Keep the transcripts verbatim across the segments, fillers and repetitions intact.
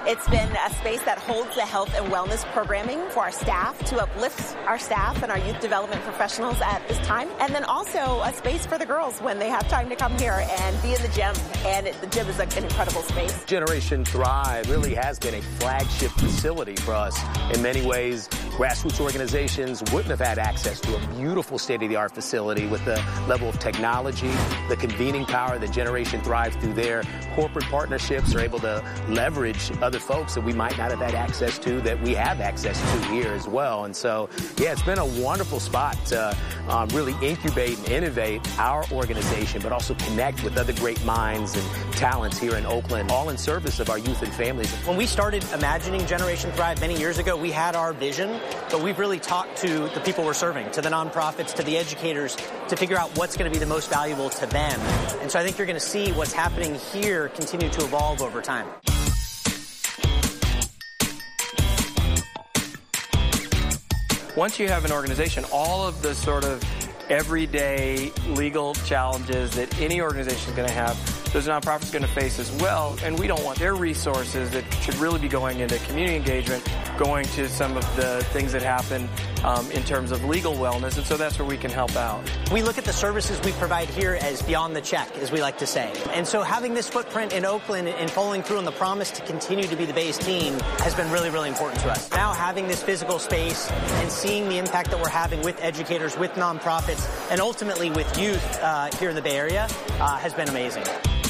It's been a space that holds the health and wellness programming for our staff to uplift our staff and our youth development professionals at this time. And then also a space for the girls when they have time to come here and be in the gym. And it, the gym is like an incredible space. Generation Thrive really has been a flagship facility for us. In many ways, grassroots organizations wouldn't have had access to a beautiful state-of-the-art facility with the level of technology, the convening power that Generation Thrive through their corporate partnerships are able to leverage other folks that we might not have had access to that we have access to here as well. And so, yeah, it's been a wonderful spot to um, really incubate and innovate our organization, but also connect with other great minds and talents here in Oakland, all in service of our youth and families. When we started imagining Generation Thrive many years ago, we had our vision, but we've really talked to the people we're serving, to the nonprofits, to the educators, to figure out what's going to be the most valuable to them. And so I think you're going to see what's happening here continue to evolve over time. Once you have an organization, all of the sort of everyday legal challenges that any organization is going to have, those nonprofits are going to face as well, and we don't want their resources that should really be going into community engagement going to some of the things that happen um, in terms of legal wellness, and so that's where we can help out. We look at the services we provide here as beyond the check, as we like to say. And so having this footprint in Oakland and following through on the promise to continue to be the Bay's team has been really, really important to us. Now having this physical space and seeing the impact that we're having with educators, with nonprofits, and ultimately with youth uh, here in the Bay Area uh, has been amazing.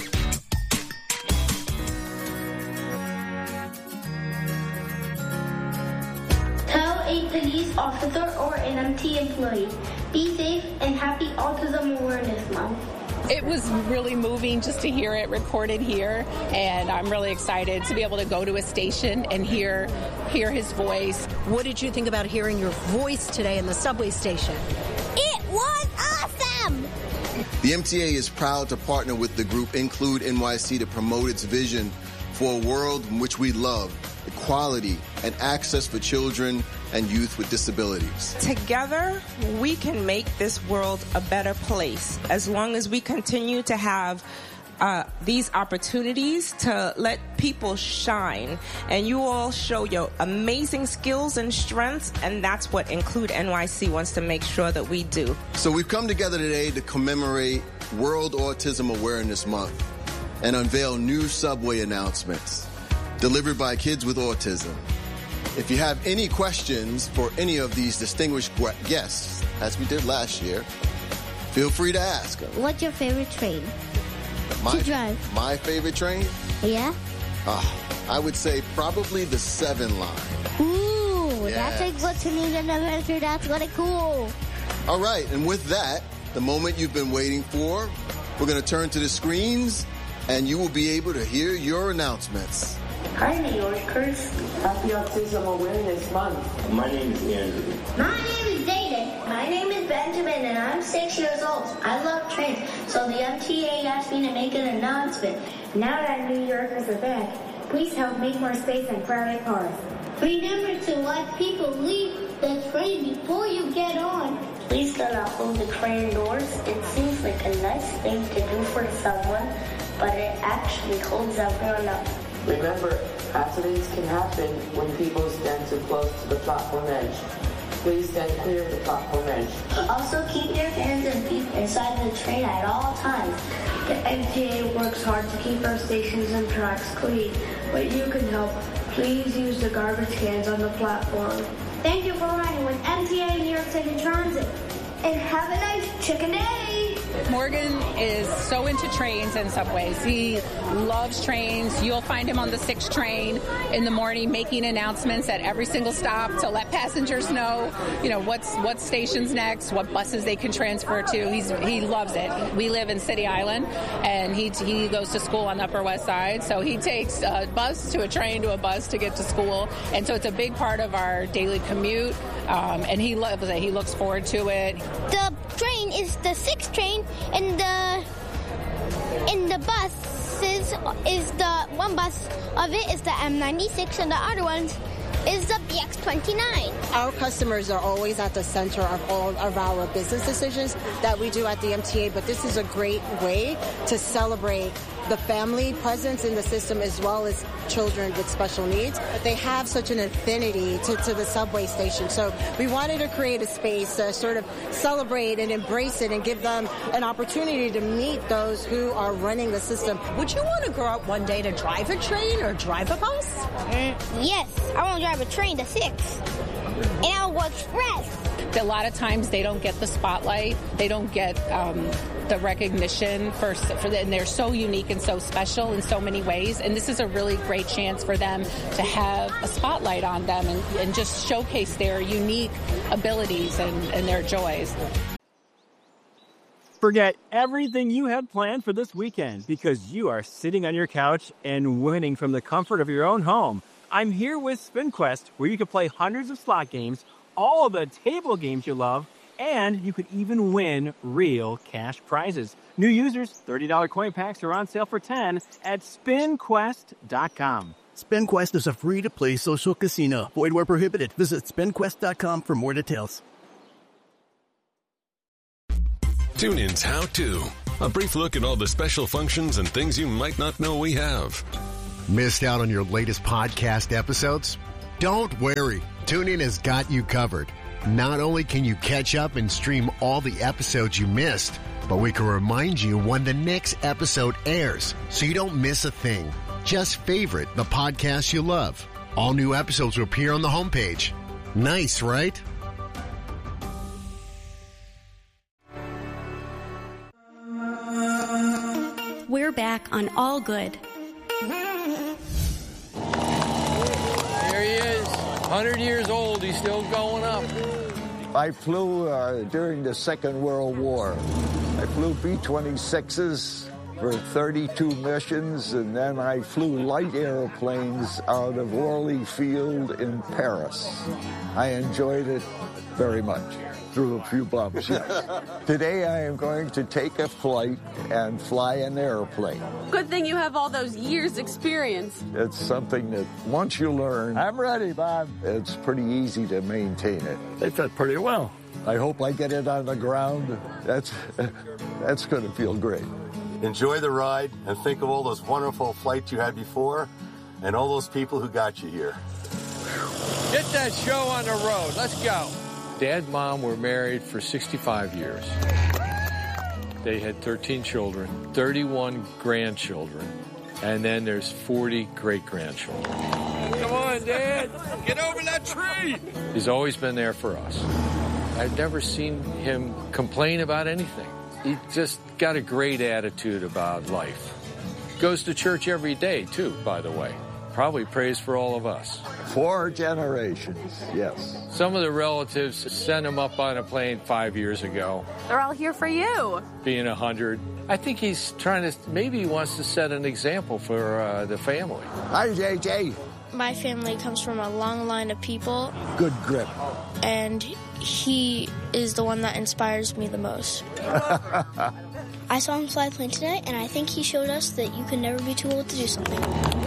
A police officer or an M T employee. Be safe and happy Autism Awareness Month. It was really moving just to hear it recorded here, and I'm really excited to be able to go to a station and hear hear his voice. What did you think about hearing your voice today in the subway station? It was awesome! The M T A is proud to partner with the group Include N Y C to promote its vision for a world in which we love equality and access for children and youth with disabilities. Together, we can make this world a better place as long as we continue to have uh, these opportunities to let people shine. And you all show your amazing skills and strengths, and that's what Include N Y C wants to make sure that we do. So we've come together today to commemorate World Autism Awareness Month and unveil new subway announcements delivered by kids with autism. If you have any questions for any of these distinguished guests, as we did last year, feel free to ask them. What's your favorite train my, to drive? My favorite train? Yeah? Uh, I would say probably the seven line. Ooh, yes. That's a good to need an adventure. That's really cool. All right, and with that, the moment you've been waiting for, we're going to turn to the screens, and you will be able to hear your announcements. Hi, New Yorkers. Happy Autism Awareness Month. My name is Andrew. My name is Zayden. My name is Benjamin, and I'm six years old. I love trains, so the M T A asked me to make an announcement. Now that New Yorkers are back, please help make more space in crowded cars. Remember to let people leave the train before you get on. Please do not hold the train doors. It seems like a nice thing to do for someone, but it actually holds everyone up. Remember, accidents can happen when people stand too close to the platform edge. Please stand clear of the platform edge. Also, keep your hands and feet inside the train at all times. The M T A works hard to keep our stations and tracks clean, but you can help. Please use the garbage cans on the platform. Thank you for riding with M T A New York City Transit. And have a nice chicken day. Morgan is so into trains and subways. He loves trains. You'll find him on the sixth train in the morning making announcements at every single stop to let passengers know, you know, what's what station's next, what buses they can transfer to. He's he loves it. We live in City Island, and he he goes to school on the Upper West Side, so he takes a bus to a train to a bus to get to school, and so it's a big part of our daily commute, um, and he loves it. He looks forward to it. The train is the sixth train, and the in the buses is the one bus of it is the M ninety-six, and the other ones is the B X twenty-nine. Our customers are always at the center of all of our business decisions that we do at the M T A, but this is a great way to celebrate the family presence in the system as well as children with special needs. But they have such an affinity to, to the subway station. So we wanted to create a space to sort of celebrate and embrace it and give them an opportunity to meet those who are running the system. Would you want to grow up one day to drive a train or drive a bus? Mm, yes, I want to drive a train to six. And I'll go express. A lot of times they don't get the spotlight. They don't get um, the recognition for, for the, and they're so unique and so special in so many ways. And this is a really great chance for them to have a spotlight on them and, and just showcase their unique abilities and, and their joys. Forget everything you had planned for this weekend because you are sitting on your couch and winning from the comfort of your own home. I'm here with SpinQuest, where you can play hundreds of slot games, all of the table games you love, and you could even win real cash prizes. New users, thirty dollars coin packs are on sale for ten dollars at spin quest dot com. SpinQuest is a free-to-play social casino. Void where prohibited. Visit spin quest dot com for more details. TuneIn's How To. A brief look at all the special functions and things you might not know we have. Missed out on your latest podcast episodes? Don't worry. TuneIn has got you covered. Not only can you catch up and stream all the episodes you missed, but we can remind you when the next episode airs so you don't miss a thing. Just favorite the podcast you love. All new episodes will appear on the homepage. Nice, right? We're back on All Good. There he is, one hundred years old, he's still going up. I flew uh, during the Second World War. I flew B twenty-sixes for thirty-two missions, and then I flew light airplanes out of Orly Field in Paris. I enjoyed it very much. Through a few bumps, yes. Today I am going to take a flight and fly an airplane. Good thing you have all those years' experience. It's something that once you learn... I'm ready, Bob. It's pretty easy to maintain it. They fit pretty well. I hope I get it on the ground. That's, that's going to feel great. Enjoy the ride and think of all those wonderful flights you had before and all those people who got you here. Get that show on the road. Let's go. Dad and Mom were married for sixty-five years. They had thirteen children, thirty-one grandchildren, and then there's forty great-grandchildren. Come on, Dad. Get over that tree. He's always been there for us. I've never seen him complain about anything. He just got a great attitude about life. Goes to church every day, too, by the way. Probably prays for all of us. Four generations, yes. Some of the relatives sent him up on a plane five years ago. They're all here for you. Being a hundred. I think he's trying to, maybe he wants to set an example for uh, the family. Hi, J J. My family comes from a long line of people. Good grip. And he is the one that inspires me the most. I saw him fly a plane today, and I think he showed us that you can never be too old to do something.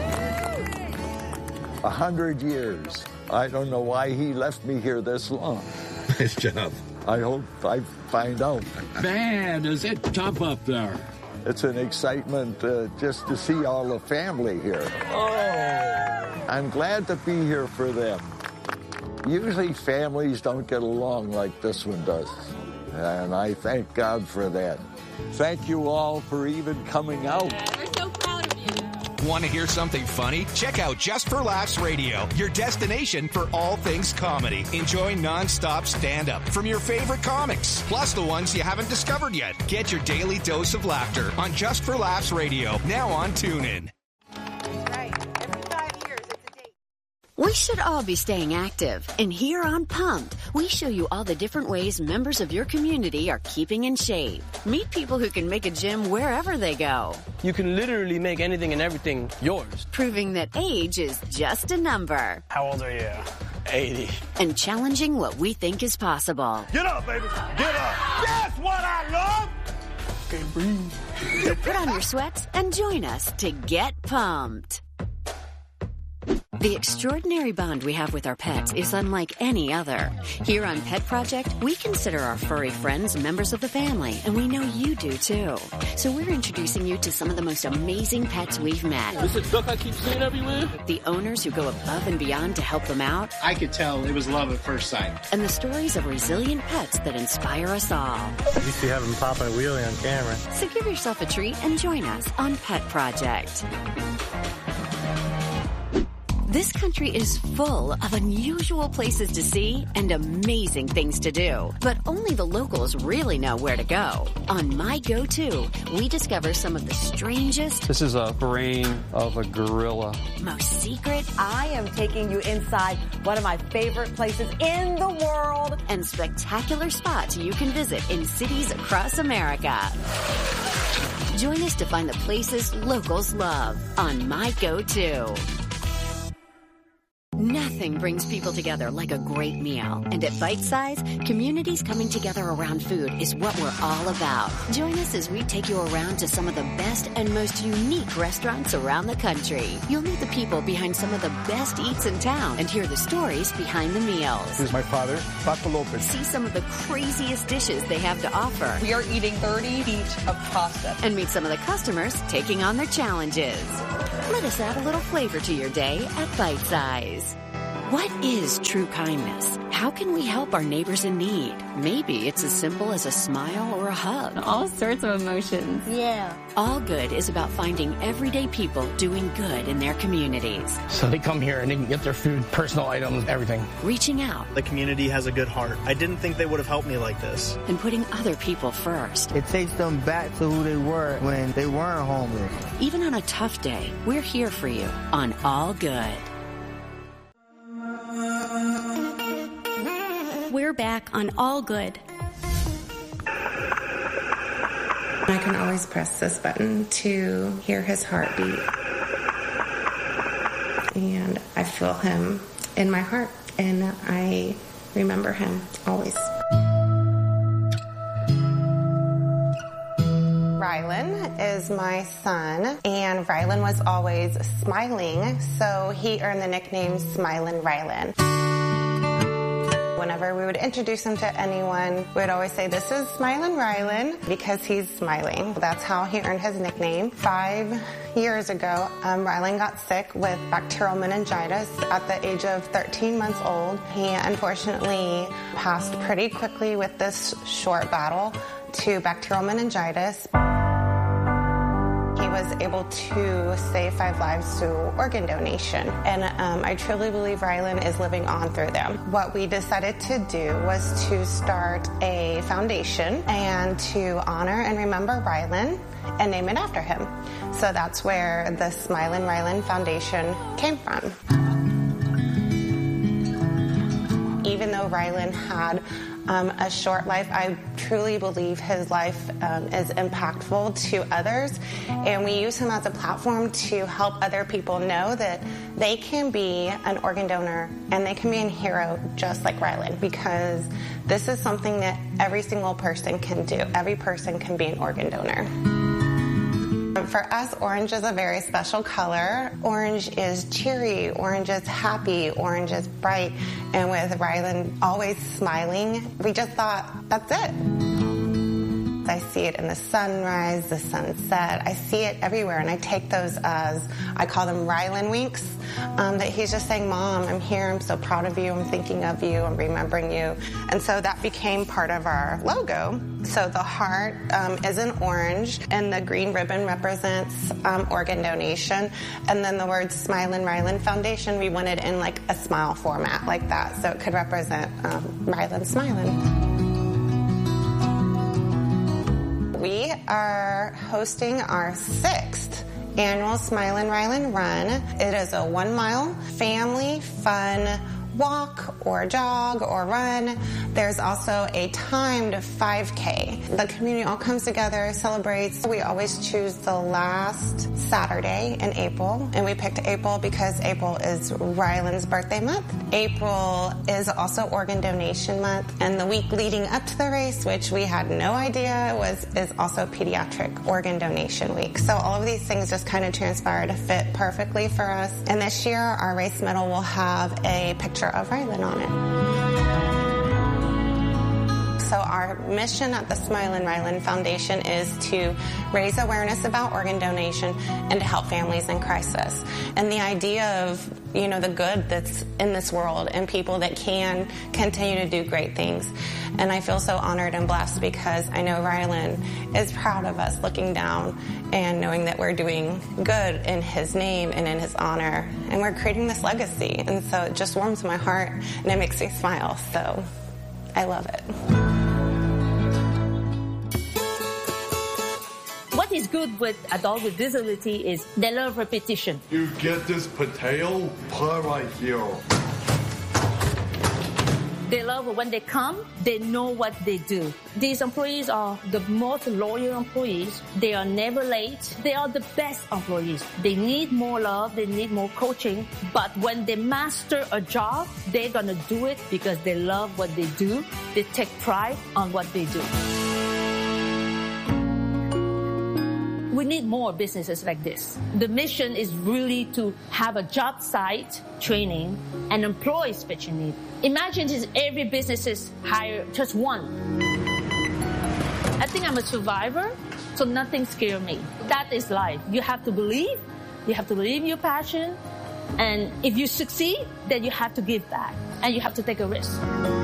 A hundred years. I don't know why he left me here this long. Nice job. I hope I find out. Man, is it tough up there? It's an excitement uh, just to see all the family here. Oh. I'm glad to be here for them. Usually families don't get along like this one does, and I thank God for that. Thank you all for even coming out. We're so proud of you. Want to hear something funny? Check out Just for Laughs Radio, your destination for all things comedy. Enjoy non-stop stand-up from your favorite comics, plus the ones you haven't discovered yet. Get your daily dose of laughter on Just for Laughs Radio, now on TuneIn. We should all be staying active, and here on Pumped, we show you all the different ways members of your community are keeping in shape. Meet people who can make a gym wherever they go. You can literally make anything and everything yours. Proving that age is just a number. How old are you? eighty. And challenging what we think is possible. Get up, baby. Get up. That's what I love. Okay, breathe. So put on your sweats and join us to get pumped. The extraordinary bond we have with our pets is unlike any other. Here on Pet Project, we consider our furry friends members of the family, and we know you do too. So we're introducing you to some of the most amazing pets we've met. Is it duck I keep seeing everywhere? The owners who go above and beyond to help them out. I could tell it was love at first sight. And the stories of resilient pets that inspire us all. You used to have them popping a wheelie on camera. So give yourself a treat and join us on Pet Project. This country is full of unusual places to see and amazing things to do. But only the locals really know where to go. On My Go-To, we discover some of the strangest... This is a brain of a gorilla. ...most secret... I am taking you inside one of my favorite places in the world. ...and spectacular spots you can visit in cities across America. Join us to find the places locals love on My Go-To. Nothing brings people together like a great meal. And at Bite Size, communities coming together around food is what we're all about. Join us as we take you around to some of the best and most unique restaurants around the country. You'll meet the people behind some of the best eats in town and hear the stories behind the meals. This is my father, Paco Lopez. See some of the craziest dishes they have to offer. We are eating thirty feet of pasta. And meet some of the customers taking on their challenges. Let us add a little flavor to your day at Bite Size. What is true kindness? How can we help our neighbors in need? Maybe it's as simple as a smile or a hug. All sorts of emotions. Yeah. All Good is about finding everyday people doing good in their communities. So they come here and they can get their food, personal items, everything. Reaching out. The community has a good heart. I didn't think they would have helped me like this. And putting other people first. It takes them back to who they were when they weren't homeless. Even on a tough day, we're here for you on All Good. We're back on All Good. I can always press this button to hear his heartbeat. And I feel him in my heart, and I remember him always. Rylan is my son, and Rylan was always smiling, so he earned the nickname Smilin' Rylan. Whenever we would introduce him to anyone, we would always say, "This is Smilin' Rylan," because he's smiling. That's how he earned his nickname. Five years ago, um, Rylan got sick with bacterial meningitis at the age of thirteen months old. He unfortunately passed pretty quickly with this short battle to bacterial meningitis. He was able to save five lives through organ donation. And um, I truly believe Rylan is living on through them. What we decided to do was to start a foundation and to honor and remember Rylan and name it after him. So that's where the Smilin' Rylan Foundation came from. Even though Rylan had Um, a short life, I truly believe his life um, is impactful to others, and we use him as a platform to help other people know that they can be an organ donor and they can be a hero just like Rylan, because this is something that every single person can do. Every person can be an organ donor. For us, orange is a very special color. Orange is cheery, orange is happy, orange is bright. And with Rylan always smiling, we just thought, that's it. I see it in the sunrise, the sunset. I see it everywhere, and I take those as, I call them Rylan winks, um, that he's just saying, "Mom, I'm here, I'm so proud of you, I'm thinking of you, I'm remembering you." And so that became part of our logo. So the heart um, is an orange, and the green ribbon represents um, organ donation. And then the word Smilin' Rylan Foundation, we wanted in like a smile format like that, so it could represent um, Rylan smiling. We are hosting our sixth annual Smilin' Rylan Run. It is a one-mile family fun walk or jog or run. There's also a timed five K. The community all comes together, celebrates. We always choose the last Saturday in April, and we picked April because April is Ryland's birthday month. April is also organ donation month, and the week leading up to the race, which we had no idea was, is also pediatric organ donation week. So all of these things just kind of transpire to fit perfectly for us. And this year, our race medal will have a picture of Ryland on it. So our mission at the Smile and Ryland Foundation is to raise awareness about organ donation and to help families in crisis. And the idea of, you know, the good that's in this world and people that can continue to do great things. And I feel so honored and blessed because I know Ryland is proud of us looking down and knowing that we're doing good in his name and in his honor. And we're creating this legacy. And so it just warms my heart and it makes me smile. So I love it. What is good with adults with disability is they love repetition. You get this potato, put right here. They love when they come, they know what they do. These employees are the most loyal employees. They are never late. They are the best employees. They need more love. They need more coaching. But when they master a job, they're going to do it because they love what they do. They take pride on what they do. We need more businesses like this. The mission is really to have a job site training and employ special needs. Imagine if every business is hire just one. I think I'm a survivor, so nothing scares me. That is life. You have to believe. You have to believe your passion. And if you succeed, then you have to give back. And you have to take a risk.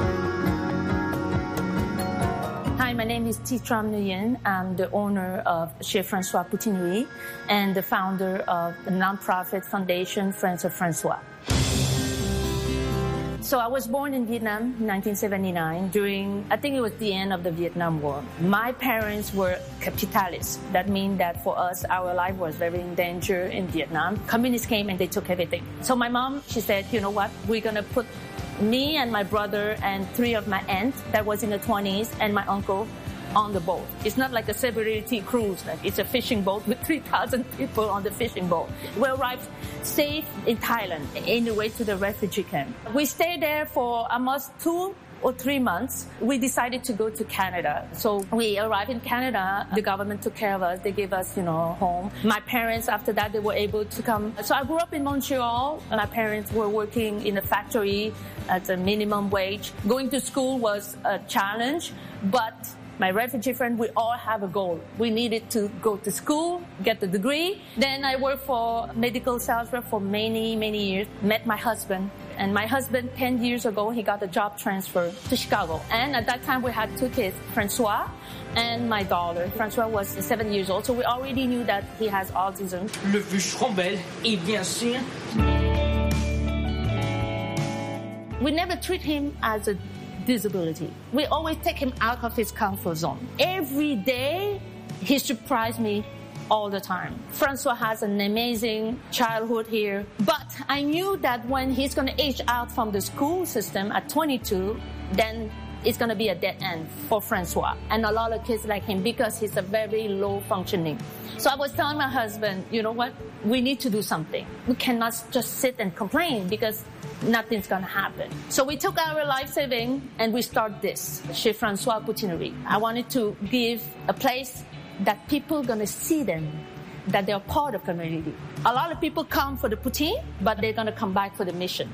Hi, my name is Titram Nguyen. I'm the owner of Chez Francois Poutinerie and the founder of the nonprofit foundation Friends of Francois. So I was born in Vietnam in nineteen seventy-nine during, I think it was the end of the Vietnam War. My parents were capitalists. That means that for us, our life was very in danger in Vietnam. Communists came and they took everything. So my mom, she said, you know what, we're going to put me and my brother and three of my aunts that was in the twenties and my uncle on the boat. It's not like a celebrity cruise. Like it's a fishing boat with three thousand people on the fishing boat. We arrived safe in Thailand, in the way to the refugee camp. We stayed there for almost two or three months. We decided to go to Canada. So we arrived in Canada. The government took care of us. They gave us, you know, home. My parents, after that, they were able to come. So I grew up in Montreal. My parents were working in a factory at a minimum wage. Going to school was a challenge, but my refugee friend, we all have a goal. We needed to go to school, get the degree. Then I worked for medical sales rep for many, many years. Met my husband. And my husband, ten years ago, he got a job transfer to Chicago. And at that time, we had two kids, Francois and my daughter. Francois was seven years old, so we already knew that he has autism. Le bûcheron belle et bien sûr. We never treat him as a disability. We always take him out of his comfort zone. Every day, he surprised me all the time. Francois has an amazing childhood here, but I knew that when he's going to age out from the school system at twenty-two, then it's going to be a dead end for Francois and a lot of kids like him because he's a very low functioning. So I was telling my husband, you know what? We need to do something. We cannot just sit and complain because nothing's going to happen. So we took our life saving and we started this, Chez Francois Poutinerie. I wanted to give a place that people are going to see them, that they're part of the community. A lot of people come for the poutine, but they're going to come back for the mission.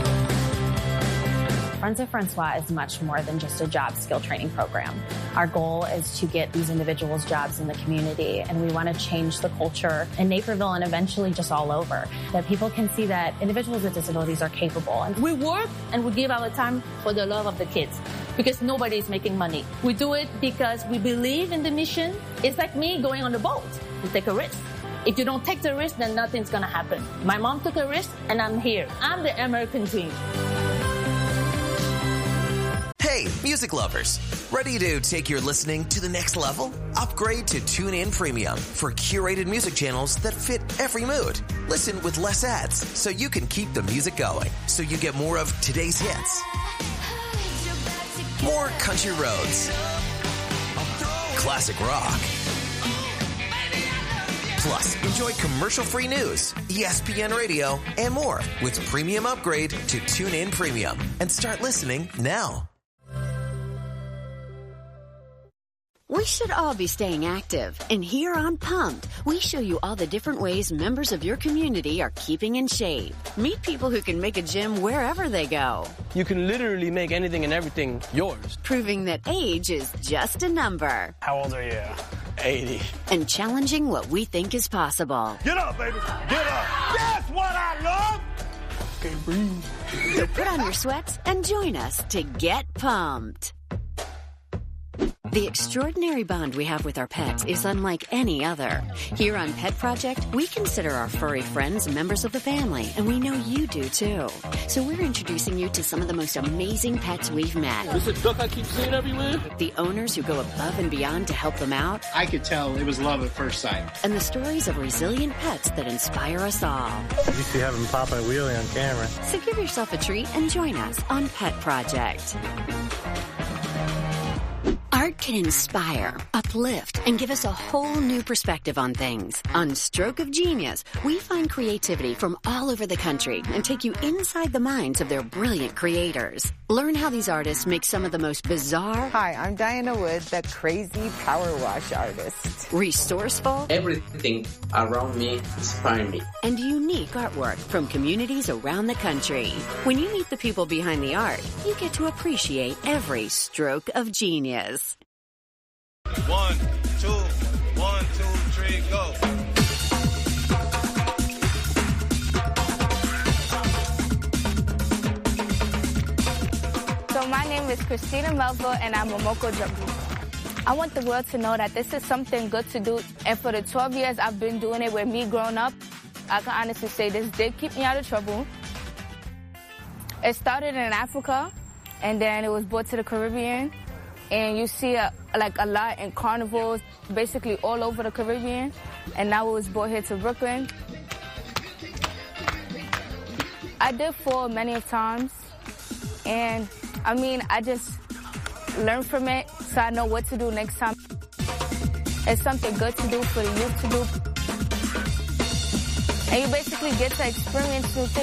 Friends of Francois is much more than just a job skill training program. Our goal is to get these individuals jobs in the community, and we want to change the culture in Naperville and eventually just all over, that people can see that individuals with disabilities are capable. And we work and we give our time for the love of the kids because nobody is making money. We do it because we believe in the mission. It's like me going on the boat. You take a risk. If you don't take the risk, then nothing's going to happen. My mom took a risk and I'm here. I'm the American dream. Hey, Hey, music lovers. Ready to take your listening to the next level? Upgrade to TuneIn Premium for curated music channels that fit every mood. Listen with less ads so you can keep the music going. So you get more of today's hits. More country roads. Classic rock. Plus, enjoy commercial-free news, E S P N Radio, and more with Premium Upgrade to TuneIn Premium. And start listening now. We should all be staying active. And here on Pumped, we show you all the different ways members of your community are keeping in shape. Meet people who can make a gym wherever they go. You can literally make anything and everything yours. Proving that age is just a number. How old are you? eighty. And challenging what we think is possible. Get up, baby. Get up. That's what I love. Okay, breathe. So put on your sweats and join us to get pumped. The extraordinary bond we have with our pets is unlike any other. Here on Pet Project, we consider our furry friends members of the family, and we know you do too. So we're introducing you to some of the most amazing pets we've met. This a duck I keep seeing everywhere? The owners who go above and beyond to help them out. I could tell it was love at first sight. And the stories of resilient pets that inspire us all. You used to have them popping a wheelie on camera. So give yourself a treat and join us on Pet Project. Art can inspire, uplift, and give us a whole new perspective on things. On Stroke of Genius, we find creativity from all over the country and take you inside the minds of their brilliant creators. Learn how these artists make some of the most bizarre... Hi, I'm Diana Wood, the crazy power wash artist. Resourceful... Everything around me inspires me. And unique artwork from communities around the country. When you meet the people behind the art, you get to appreciate every stroke of genius. One, two, one, two, three, go. So my name is Christina Melville, and I'm a Momoko Jambu. I want the world to know that this is something good to do, and for the twelve years I've been doing it with me growing up, I can honestly say this did keep me out of trouble. It started in Africa, and then it was brought to the Caribbean. And you see a, like a lot in carnivals, basically all over the Caribbean. And now it was brought here to Brooklyn. I did fall many of times. And I mean, I just learned from it so I know what to do next time. It's something good to do for the youth to do. And you basically get to experience new things.